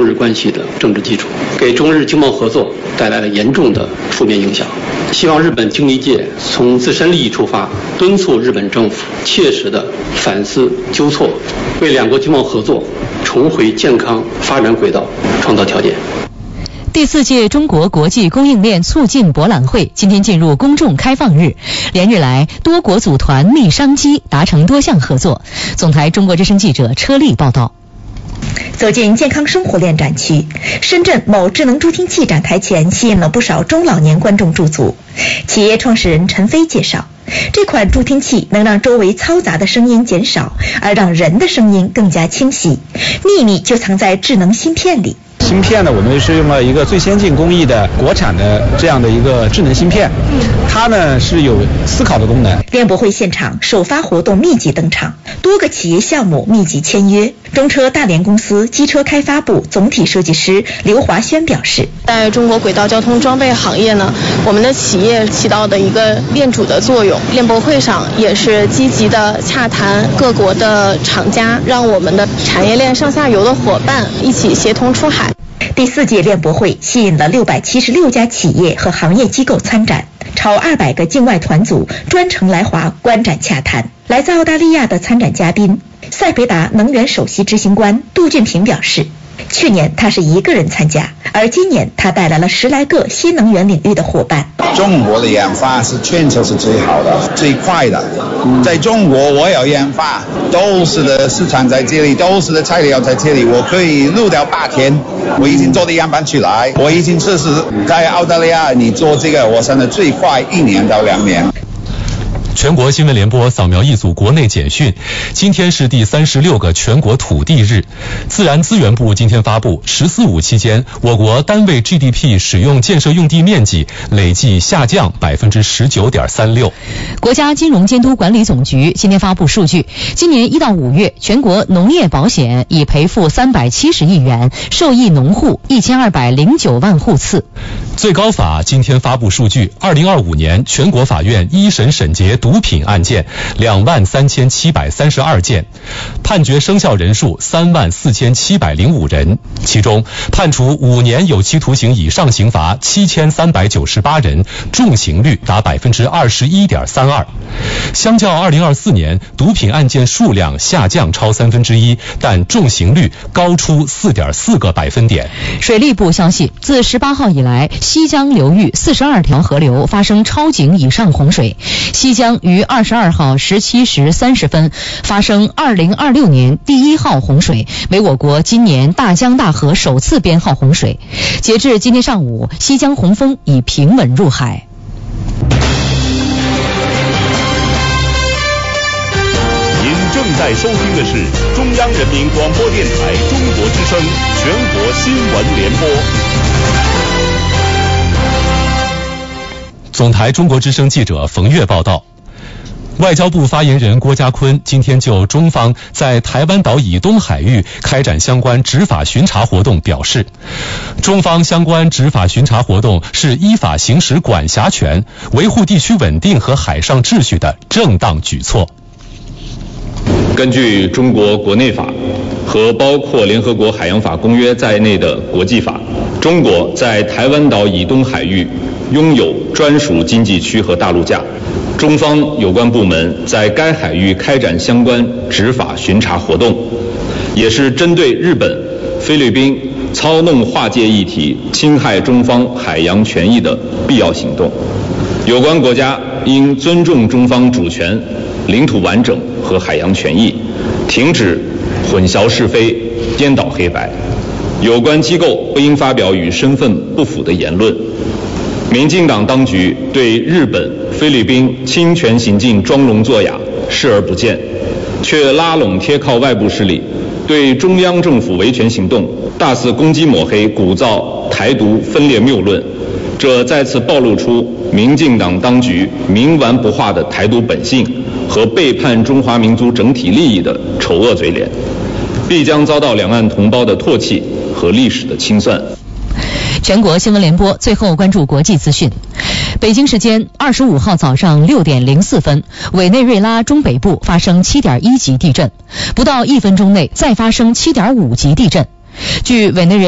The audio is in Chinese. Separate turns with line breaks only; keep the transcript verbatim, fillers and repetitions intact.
日关系的政治基础，给中日经贸合作带来了严重的负面影响。希望日本经济界从自身利益出发，敦促日本政府切实的反思纠错，为两国经贸合作重回健康发展轨道创造条件。
第四届中国国际供应链促进博览会今天进入公众开放日，连日来多国组团密商机，达成多项合作。总台中国之声记者车丽报道。
走进健康生活链展区，深圳某智能助听器展台前吸引了不少中老年观众驻足。企业创始人陈飞介绍，这款助听器能让周围嘈杂的声音减少，而让人的声音更加清晰。秘密就藏在智能芯片里。
芯片呢，我们是用了一个最先进工艺的国产的这样的一个智能芯片，它呢是有思考的功能。
联博会现场首发活动密集登场，多个企业项目密集签约。中车大连公司机车开发部总体设计师刘华轩表示，
在中国轨道交通装备行业呢，我们的企业起到的一个链主的作用。联博会上也是积极的洽谈各国的厂家，让我们的产业链上下游的伙伴一起协同出海。
第四届联博会吸引了六百七十六家企业和行业机构参展，超二百个境外团组专程来华观展洽谈。来自澳大利亚的参展嘉宾，赛培达能源首席执行官杜俊平表示，去年他是一个人参加，而今年他带来了十来个新能源领域的伙伴。
中国的研发是全球是最好的、最快的。在中国，我有研发，都是的市场在这里，都是的材料在这里，我可以录掉八天。我已经做的样板出来，我已经测试在澳大利亚，你做这个，我算的最快一年到两年。
全国新闻联播扫描一组国内简讯。今天是第三十六个全国土地日。自然资源部今天发布，十四五期间，我国单位 G D P 使用建设用地面积累计下降百分之十九点三六。
国家金融监督管理总局今天发布数据，今年一到五月，全国农业保险已赔付三百七十亿元，受益农户一千二百零九万户次。
最高法今天发布数据，二零二五年全国法院一审审结毒品案件两万三千七百三十二件，判决生效人数三万四千七百零五人，其中判处五年有期徒刑以上刑罚七千三百九十八人，重刑率达百分之二十一点三二。相较二零二四年，毒品案件数量下降超三分之一，但重刑率高出四点四个百分点。
水利部消息，自十八号以来，西江流域四十二条河流发生超警以上洪水。西江于二十二号十七时三十分发生二零二六年第一号洪水，为我国今年大江大河首次编号洪水。截至今天上午，西江洪峰已平稳入海。
您正在收听的是中央人民广播电台中国之声全国新闻联播。
总台中国之声记者冯月报道，外交部发言人郭家坤今天就中方在台湾岛以东海域开展相关执法巡查活动表示，中方相关执法巡查活动是依法行使管辖权，维护地区稳定和海上秩序的正当举措。
根据中国国内法和包括联合国海洋法公约在内的国际法，中国在台湾岛以东海域拥有专属经济区和大陆架，中方有关部门在该海域开展相关执法巡查活动，也是针对日本、菲律宾操弄划界议题、侵害中方海洋权益的必要行动。有关国家应尊重中方主权、领土完整和海洋权益，停止混淆是非、颠倒黑白。有关机构不应发表与身份不符的言论。民进党当局对日本、菲律宾侵权行径装聋作哑、视而不见，却拉拢贴靠外部势力，对中央政府维权行动大肆攻击抹黑，鼓噪台独分裂谬论，这再次暴露出民进党当局冥顽不化的台独本性和背叛中华民族整体利益的丑恶嘴脸，必将遭到两岸同胞的唾弃和历史的清算。
全国新闻联播最后关注国际资讯。北京时间二十五号早上六点零四分，委内瑞拉中北部发生七点一级地震，不到一分钟内再发生七点五级地震。据委内瑞